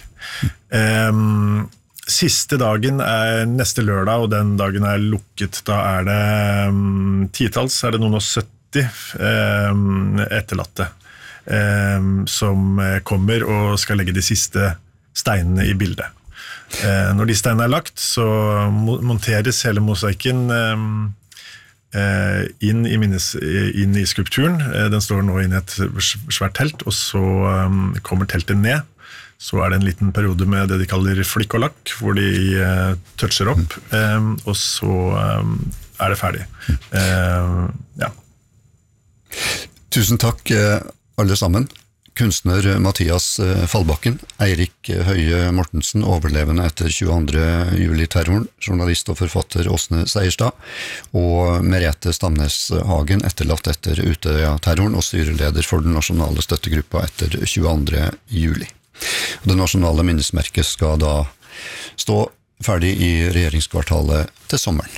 Siste dagen er neste lørdag, og den dagen er lukket. Da er det titalls, er det noen og sytti etterlatte. Som kommer og skal legge de siste steinene i bildet. Når de steinene er lagt, så monteres hele mosaikken inn i, minnes, inn i skulpturen. Den står nå inne i et svært telt, og så kommer teltet ned. Så er det en liten periode med det de kaller flikk og lakk, hvor de toucher opp, og så er det ferdig. Ja. Tusen takk alle sammen. Kunstner Mathias Fallbakken, Eirik Høie Mortensen, overlevende etter tjueandre juli-terroren, journalist og forfatter Åsne Seierstad, og Merete Stamnes Hagen, etterlatt etter Utøya-terroren og styreleder for den nasjonale støttegruppa etter tjueandre juli. Det nasjonale minnesmerket skal da stå ferdig i regjeringskvartalet til sommeren.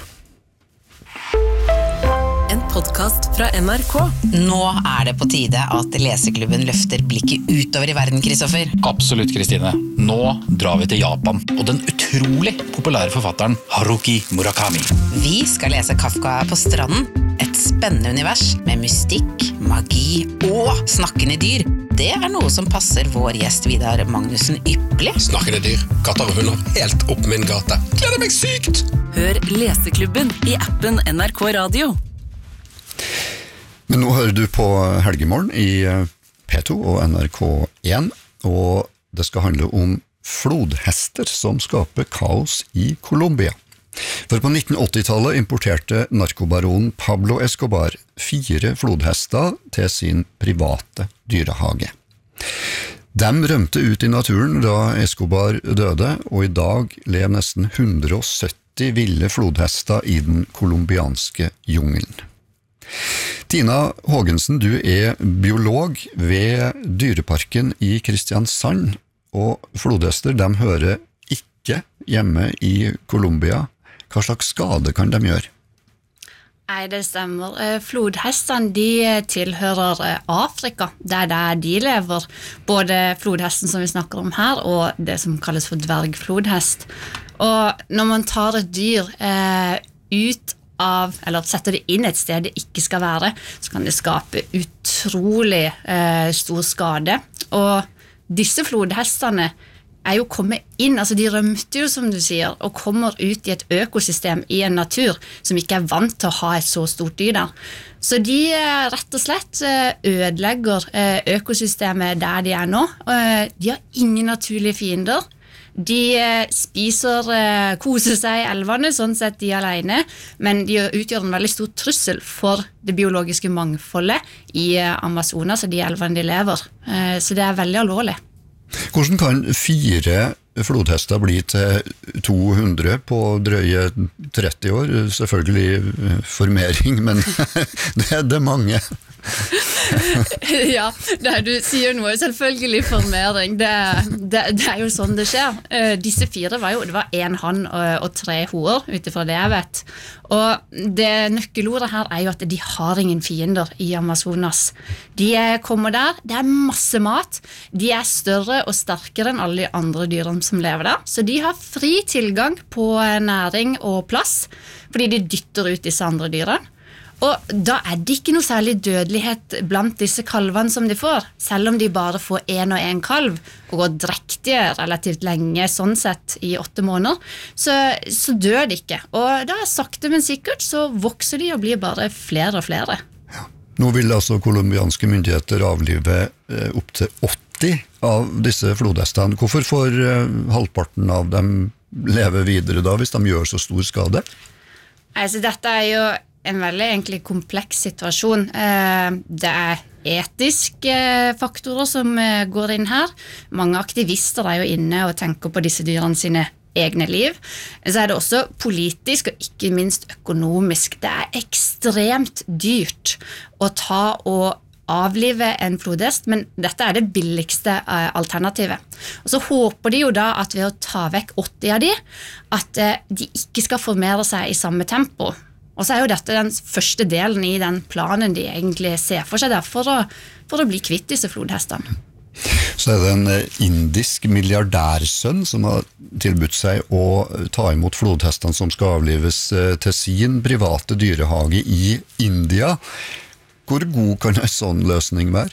Podcast fra N R K. Nå er det på tide at Leseklubben løfter blikket utover i verden, Kristoffer. Absolutt, Kristine. Nå drar vi til Japan, og den utrolig populære forfatteren Haruki Murakami. Vi skal lese Kafka på stranden, et spennende univers med mystikk, magi og snakkende dyr. Det er noe som passer vår gjest Vidar Magnussen ypperlig. Snakkende dyr, katter og hunder, helt opp min gate. Gleder meg sykt! Hør Leseklubben i appen N R K Radio. Men nå hører du på Helgemorgen i P to og N R K én, og det skal handle om flodhester som skaper kaos i Colombia. For på nitten åtti-tallet importerte narkobaronen Pablo Escobar fire flodhester til sin private dyrehage. De rømte ut i naturen da Escobar døde, og i dag lever nesten hundre og sytti ville flodhester i den kolumbianske jungelen. Tina Hågensen, du er biolog ved Dyreparken i Kristiansand, og flodhester de hører ikke hjemme i Colombia. Hva slags skade kan de gjøre? Nei, det stemmer. Flodhestene de tilhører Afrika, det er der de lever. Både flodhesten som vi snakker om her, og det som kalles for dvergflodhest. Og når man tar et dyr eh, ut av, eller setter det inn et sted det ikke skal være, så kan det skape utrolig eh, stor skade. Og disse flodhestene er jo kommet inn, altså de rømte jo som du sier, og kommer ut i et økosystem i en natur som ikke er vant til å ha et så stort dyr der. Så de eh, rett og slett ødelegger eh, økosystemet der de er nå. Eh, de har ingen naturlige fiender. De spiser, koser seg i elvene, sånn sett de er alene, men de utgjør en veldig stor trussel for det biologiske mangfoldet i Amazonas og de elvene de lever. Så det er veldig alvorlig. Hvordan kan fire flodhester bli til to hundre på drøye tretti år? Selvfølgelig formering, men det er det mange. Ja, det, du sier noe selvfølgelig formering, det, det, det er jo sånn det skjer. Uh, disse fire var jo, det var en hann og, og tre hoer, utifra det jeg vet. Og det nøkkelordet her er jo at de har ingen fiender i Amazonas. De kommer der, det er masse mat, de er større og sterkere enn alle de andre dyrene som lever der, så de har fri tilgang på næring og plass, fordi de dytter ut disse andre dyrene. Og da er det ikke noe særlig dødelighet blant disse kalvene som de får, selv om de bare får en og en kalv og går drektige relativt lenge, sånn sett i åtte måneder, så, så dør de ikke. Og da sakte, men sikkert, så vokser de og blir bare flere og flere. Ja. Nå vil altså kolumbianske myndigheter avlive eh, opp til åtti av disse flodhestene. Hvorfor får eh, halvparten av dem leve videre da, hvis de gjør så stor skade? Altså, dette er jo en veldig egentlig kompleks situasjon. Det er etiske faktorer som går inn her. Mange aktivister er jo inne og tenker på disse dyrene sine egne liv. Så er det også politisk og ikke minst økonomisk. Det er ekstremt dyrt å ta og avlive en flodhest, men dette er det billigste alternativet. Og så håper de jo da at ved å ta vekk åtti av de, at de ikke skal formere seg i samme tempo. Og så er jo dette den første delen i den planen de egentlig ser for seg der, for å, for å bli kvitt disse flodhestene. Så er det en indisk milliardærsønn som har tilbudt seg å ta imot flodhestene som skal avlives til sin private dyrehage i India. Hvor god kan en sånn løsning være?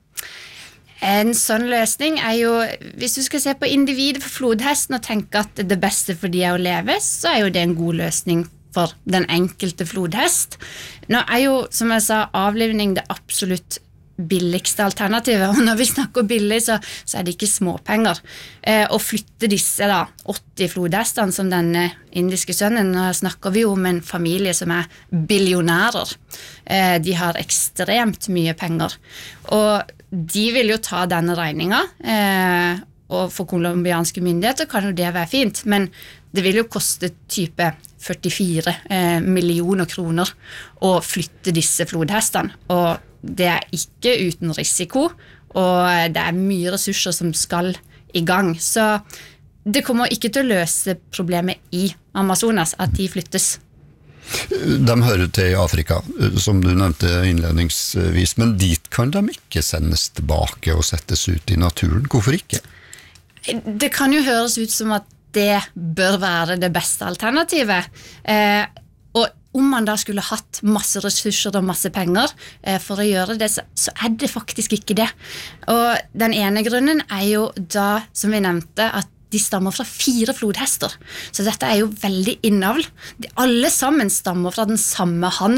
En sånn løsning er jo, hvis du skal se på individet for flodhesten og tenke at det beste for de er å leve, så er jo det en god løsning for den enkelte flodhest. Nå er jo, som jeg sa, avlivning det absolutt billigste alternativet, og når vi snakker billig, så, så er det ikke småpenger. Eh, å flytte disse da, åtti flodhestene som denne indiske sønnen, nå snakker vi jo om en familie som er billionærer. Eh, de har ekstremt mye penger, og de vil jo ta denne regningen, eh, og for kolumbianske myndigheter kan jo det være fint, men det vil jo koste type førtifire eh, millioner kroner å flytte disse flodhestene, og det er ikke uten risiko, og det er mye ressurser som skal i gang, så det kommer ikke til å løse problemet i Amazonas at de flyttes. De hører til i Afrika, som du nevnte innledningsvis, men dit kan de ikke sendes tilbake og settes ut i naturen. Hvorfor ikke? Det kan jo høres ut som at det bør være det beste alternativet. Eh, og om man da skulle hatt masse ressurser og masse penger eh, for å gjøre det, så, så er det faktisk ikke det. Og den ene grunnen er jo da, som vi nevnte, at de stammer fra fire flodhester. Så dette er jo veldig innavl. De alle sammen stammer fra den samme hannen,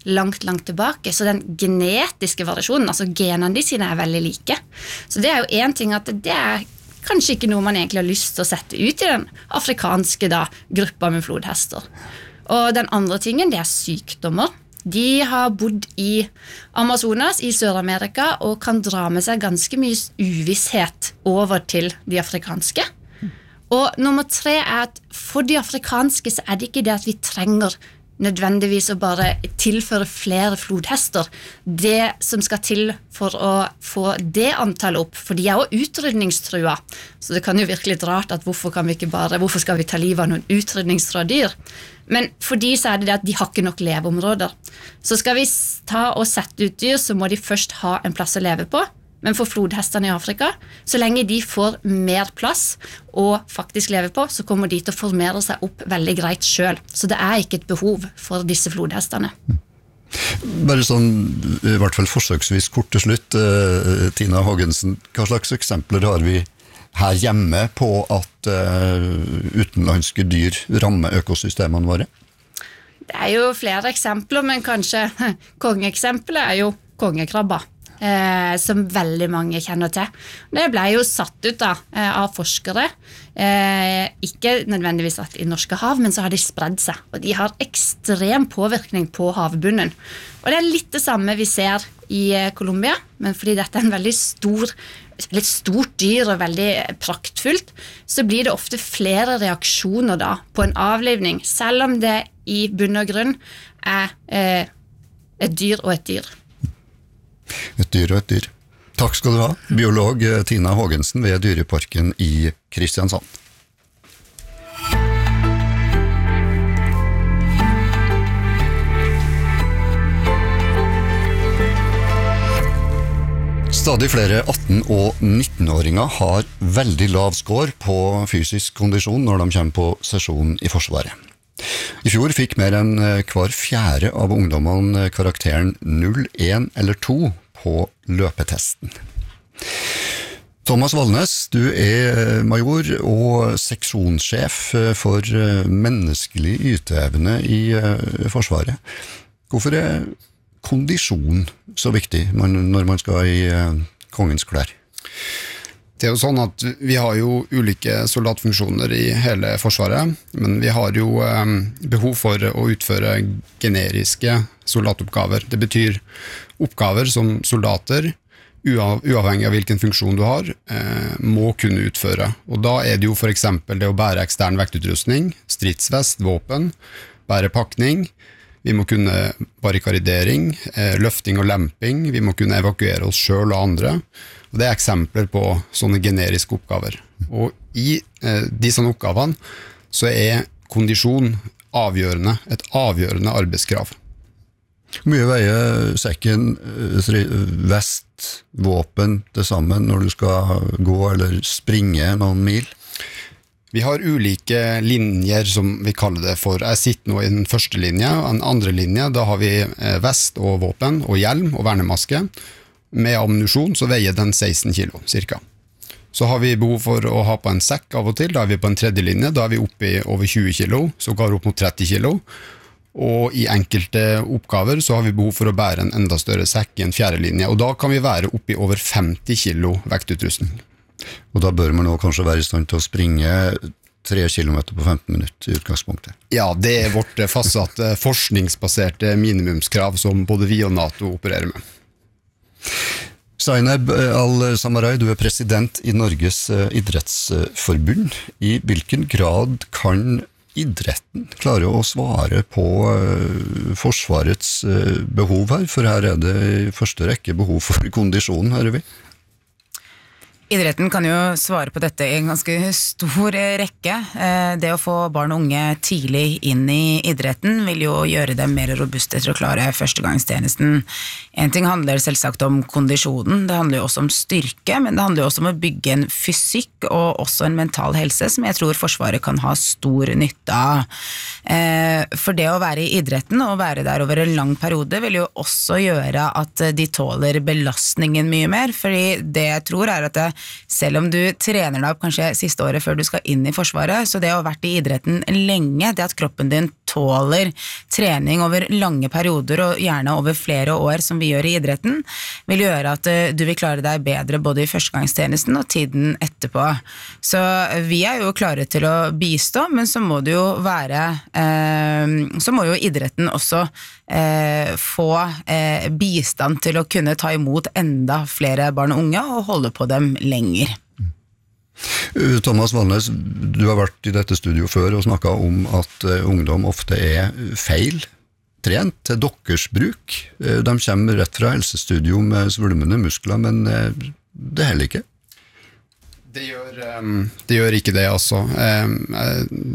langt, langt tilbake, så den genetiske variasjonen, altså genene de sine er veldig like. Så det er jo en ting at det er kanskje ikke noe man egentlig har lyst til å sette ut i den afrikanske da, gruppa med flodhester. Og den andre tingen, det er sykdommer. De har bodd i Amazonas i Sør-Amerika og kan dra med seg ganske mye uvisshet over til de afrikanske. Og nummer tre er at for de afrikanske så er det ikke det at vi trenger nødvendigvis å bare tilføre flere flodhester. Det som skal til for å få det antallet opp, for de er jo utrydningstrua. Så det kan jo virkelig rart at hvorfor kan vi ikke bare, hvorfor skal vi ta livet av noen utrydningstrua dyr? Men for de så er det det at de har ikke nok leveområder. Så skal vi ta og sette ut dyr, så må de først ha en plass å leve på. Men for flodhestene i Afrika, så lenge de får mer plass og faktisk leve på, så kommer de til å formere seg opp veldig greit selv. Så det er ikke et behov for disse flodhestene. Bare sånn, i hvert fall forsøksvis kort til slutt, uh, Tina Haagensen, hva slags eksempler har vi her hjemme på at uh, utenlandske dyr rammer økosystemene våre? Det er jo flere eksempler, men kanskje kongeeksempelet er jo kongekrabber. Eh, som veldig mange kjenner til. Det ble jo satt ut da, eh, av forskere, eh, ikke nødvendigvis i norske hav, men så har de spredd seg, og de har ekstrem påvirkning på havbunnen. Og det er litt det samme vi ser i eh, Colombia, men fordi dette er en veldig stor, litt stort dyr og veldig praktfullt, så blir det ofte flere reaksjoner da på en avlivning, selv om det i bunn og grunn er eh, et dyr og et dyr. Et dyr og et dyr. Takk skal du ha, biolog Tina Haagensen ved Dyreparken i Kristiansand. Stadig flere atten- og nittenåringer har veldig lav score på fysisk kondisjon når de kommer på sesjon i Forsvaret. I fjor fikk mer enn hver fjerde av ungdommene karakteren null, en eller to på løpetesten. Thomas Valnes, du er major og seksjonssjef for menneskelig yteevne i Forsvaret. Hvorfor er kondisjon så viktig når man skal i kongens klær? Det er jo sånn at vi har jo ulike soldatfunksjoner i hele Forsvaret, men vi har jo eh, behov for å utføre generiske soldatoppgaver. Det betyr oppgaver som soldater, uavhengig av hvilken funksjon du har, eh, må kunne utføre. Og da er det jo for eksempel det å bære ekstern vektutrustning, stridsvest, våpen, bære pakning. Vi må kunne barrikadering, eh, løfting og lemping, vi må kunne evakuere oss selv og andre. Og det er eksempler på sånne generiske oppgaver. Og i eh, disse oppgavene så er kondisjon avgjørende, et avgjørende arbeidskrav. Hvor mye veier sekken, vest, våpen til sammen når du skal gå eller springe noen mil? Vi har ulike linjer som vi kaller det for. Jeg sitter nå i den første linje, og den andre linje, da har vi vest og våpen og hjelm og vernemaske. Med ammunisjon så veier den seksten kilo, cirka. Så har vi behov for å ha på en sekk av og til, da er vi på en tredje linje, da er vi oppe i over tjue kilo, så går opp mot tretti kilo. Og i enkelte oppgaver så har vi behov for å bære en enda større sekk i en fjerde linje, og da kan vi være oppe i over femti kilo vektutrustning. Og da bør man også kanskje være i stand til å springe tre kilometer på femten minutter i utgangspunktet. Ja, det er vårt fastsatte forskningsbaserte minimumskrav som både vi og NATO opererer med. Zainab Al-Samarai, du er president i Norges idrettsforbund. I hvilken grad kan idretten klare å svare på Forsvarets behov her? For her er det i første rekke behov for kondisjon, hører vi. Idretten kan jo svare på dette i en ganske stor rekke. Det å få barn og unge tidlig inn i idretten vil jo gjøre dem mer robuste til å klare førstegangstjenesten. En ting handler selvsagt om kondisjonen, det handler jo også om styrke, men det handler jo også om å bygge en fysikk og også en mental helse som jeg tror Forsvaret kan ha stor nytte av. For det å være i idretten og være der over en lang periode vil jo også gjøre at de tåler belastningen mye mer, fordi det jeg tror er at det selv om du trener deg opp kanskje siste året før du skal inn i Forsvaret, så det å ha vært i idretten lenge, det at kroppen din tåler trening over lange perioder og gjerne over flere år som vi gjør i idretten, vil gjøre at du vil klare deg bedre både i førstegangstjenesten og tiden etterpå. Så vi er jo klare til å bistå, men så må det jo være, eh, så må jo idretten også eh, få eh, bistand til å kunne ta imot enda flere barn og unge og holde på dem lenger. Thomas Valnes, du har vært i dette studio før og snakket om at uh, ungdom ofte er feil trent til deres bruk. Uh, de kommer rett fra helsestudio med svulmende muskler, men uh, det heller ikke. Det gjør, um, det gjør ikke det, altså. Um, uh,